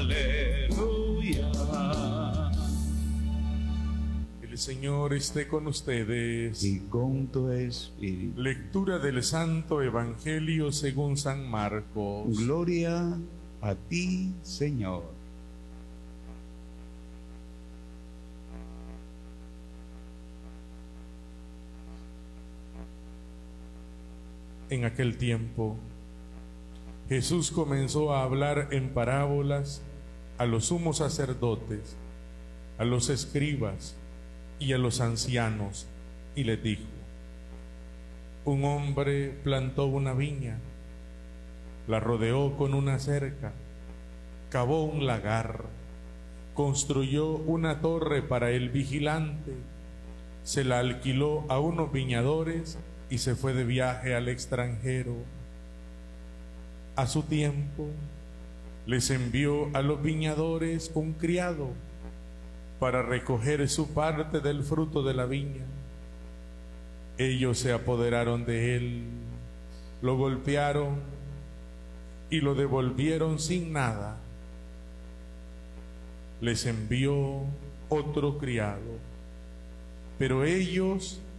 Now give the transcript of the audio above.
Aleluya. El Señor esté con ustedes. Y con tu espíritu. Lectura del Santo Evangelio según San Marcos. Gloria a ti, Señor. En aquel tiempo, Jesús comenzó a hablar en parábolas a los sumos sacerdotes, a los escribas y a los ancianos, y les dijo: un hombre plantó una viña, la rodeó con una cerca, cavó un lagar, construyó una torre para el vigilante, se la alquiló a unos viñadores y se fue de viaje al extranjero. A su tiempo, les envió a los viñadores un criado para recoger su parte del fruto de la viña. Ellos se apoderaron de él, lo golpearon y lo devolvieron sin nada. Les envió otro criado, pero ellos